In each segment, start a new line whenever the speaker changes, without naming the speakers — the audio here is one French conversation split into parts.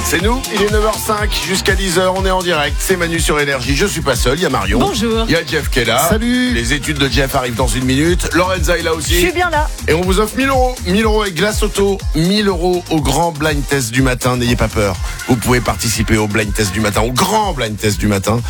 C'est nous, il est 9h05 jusqu'à 10h, on est en direct, c'est Manu sur Énergie, je suis pas seul, il y a Marion.
Bonjour.
Il y a Jeff qui est là.
Salut.
Les études de Jeff arrivent dans une minute, Lorenza est là aussi.
Je suis bien là.
Et on vous offre 1000 euros. 1000 euros avec Glace Auto, 1000 euros au grand blind test du matin, n'ayez pas peur. Vous pouvez participer au blind test du matin, au grand blind test du matin.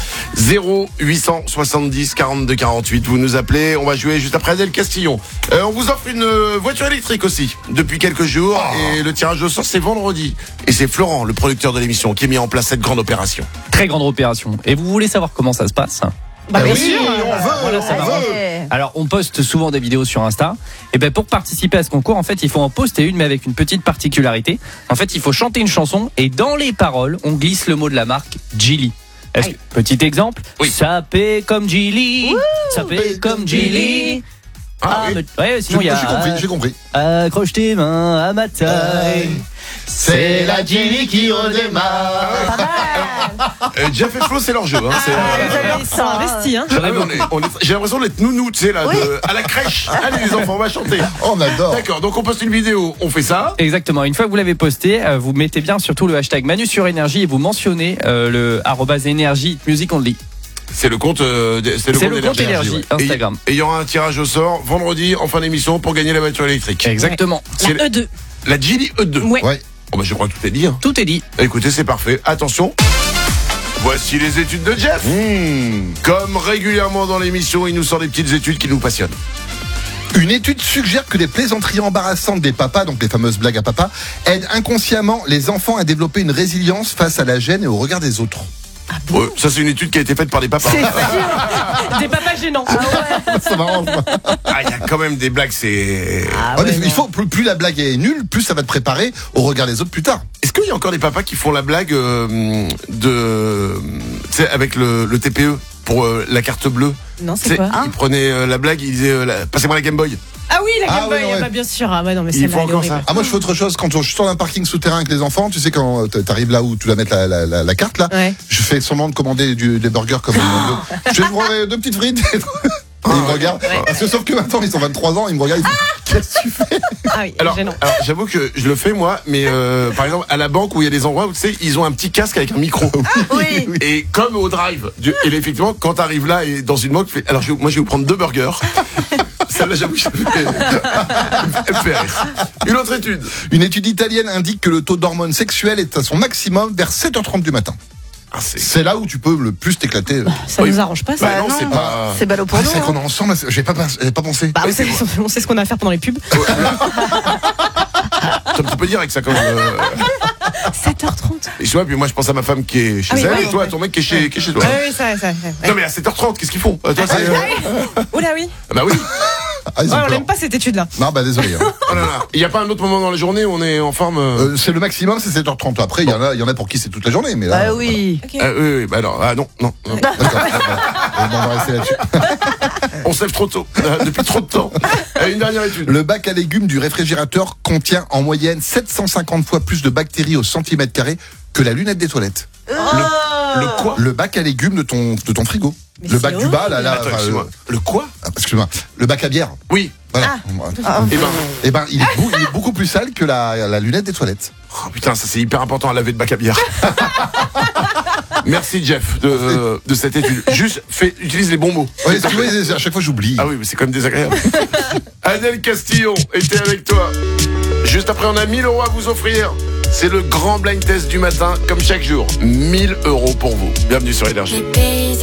0870 42 48, vous nous appelez, on va jouer juste après Adèle Castillon. On vous offre une voiture électrique aussi, depuis quelques jours, et le tirage au sort c'est vendredi. Et c'est Florent, le producteur de l'émission, qui a mis en place cette grande opération.
Très grande opération. Et vous voulez savoir comment ça se passe ?
Bah, bien
oui,
sûr.
on veut,
Voilà, ça
on
va.
veut.
Alors, on poste souvent des vidéos sur Insta. Et ben, pour participer à ce concours, en fait, il faut en poster une, mais avec une petite particularité. En fait, il faut chanter une chanson et dans les paroles, on glisse le mot de la marque Geely. Petit exemple.
Oui.
Ça paie comme Geely. Ça paie comme Geely.
Oui.
Ouais, sinon il y a.
J'ai compris.
Accroche tes mains à ma taille.
C'est la Geely qui redémarre.
Jeff et Flo, c'est leur jeu. Hein.
Ils sont investis, hein.
J'ai l'impression d'être nounou, tu sais, là, à la crèche. Allez les enfants, on va chanter.
On adore.
D'accord, donc on poste une vidéo, on fait ça.
Exactement. Une fois que vous l'avez posté, vous mettez bien surtout le hashtag Manu sur Énergie et vous mentionnez le @énergie music only.
C'est le compte,
C'est le compte Énergie Instagram.
Et il y aura un tirage au sort vendredi en fin d'émission pour gagner la voiture électrique.
Exactement.
C'est
La E2.
la Geely E2.
Ouais.
Ouais.
Oh bah je crois que tout est dit. Hein.
Tout est dit.
Écoutez, c'est parfait. Attention. Voici les études de Jeff. Comme régulièrement dans l'émission, il nous sort des petites études qui nous passionnent.
Une étude suggère que les plaisanteries embarrassantes des papas, donc les fameuses blagues à papa, aident inconsciemment les enfants à développer une résilience face à la gêne et au regard des autres.
Ouais, ça c'est une étude qui a été faite par des papas.
C'est sûr. Des papas gênants.
C'est marrant.
Ah, il y a quand même des blagues, c'est...
Il faut plus la blague est nulle, plus ça va te préparer au regard des autres plus tard.
Est-ce qu'il y a encore des papas qui font la blague tu sais, avec le TPE pour la carte bleue?
Non,
Tu sais,
c'est quoi?
ils prenaient la blague, ils disaient passez-moi la Game Boy.
Ah oui, la Game
Ah
Boy,
ouais, ouais.
bah, bien sûr. Ah ouais, non, mais
Il
celle-là,
faut
elle est
encore
horrible.
ça.
Ah, moi je fais autre chose quand je sors d'un parking souterrain avec les enfants, tu sais quand t'arrives là où tu dois mettre la carte là,
Ouais.
je fais semblant de commander des burgers comme je vais vous prendre 2 petites frites. Et ils me regardent. Parce que sauf que maintenant ils ont 23 ans, ils me regardent, ils font, qu'est-ce que tu fais?
Ah oui,
Alors
gênant.
j'avoue que je le fais moi, mais par exemple à la banque où il y a des endroits où tu sais ils ont un petit casque avec un micro.
Oui.
Et comme au drive, et effectivement quand t'arrives là et dans une banque, tu fais, alors moi je vais vous prendre 2 burgers. Celle-là j'avoue que elle me fait rire. Une autre étude.
Une étude italienne indique que le taux d'hormones sexuelles est à son maximum vers 7h30 du matin.
Ah,
C'est là où tu peux le plus t'éclater.
Ça nous arrange pas, ça.
Bah non, c'est pas...
C'est ballot pour
Ah,
nous.
c'est vrai qu'on est ensemble, j'avais pas pensé.
Bah, on sait ce qu'on a à faire pendant les pubs.
C'est un petit peu direct ça quand même.
7h30.
Et tu vois, puis moi je pense à ma femme qui est chez
Ah oui,
elle
ouais.
et toi à ton mec qui est chez toi.
Oui, ça. Ouais.
Non mais à 7h30, qu'est-ce qu'ils font? Toi, c'est...
Oula, oui.
Bah oui.
Ah, ils ont
Ouais, on
peur.
l'aime pas cette étude-là.
Non, bah désolé. Hein.
Oh là là. Il n'y a pas un autre moment dans la journée où on est en forme
C'est le maximum, c'est 7h30. Après, il y en a pour qui c'est toute la journée, mais là.
Ah oui.
Ok.
Oui, bah alors, non.
D'accord. On va rester là-dessus.
On se lève trop tôt, depuis trop de temps. Une dernière étude.
Le bac à légumes du réfrigérateur contient en moyenne 750 fois plus de bactéries au centimètre carré que la lunette des toilettes.
Le quoi?
Le bac à légumes de ton frigo.
Mais
Le
c'est
bac du bas, là.
Attends, excuse-moi. Le quoi?
Excuse-moi. Le bac à bière.
Oui.
Voilà.
Eh ben,
Il est beaucoup plus sale que la lunette des toilettes.
oh putain, ça c'est hyper important à laver de bac à bière. Merci Jeff de cette étude. Juste, utilise les bons mots.
Ouais, tu vois, à chaque fois j'oublie.
Ah oui, mais c'est quand même désagréable. Adèle Castillon était avec toi. Juste après, on a 1000 euros à vous offrir. C'est le grand blind test du matin, comme chaque jour. 1000 euros pour vous. Bienvenue sur Énergie.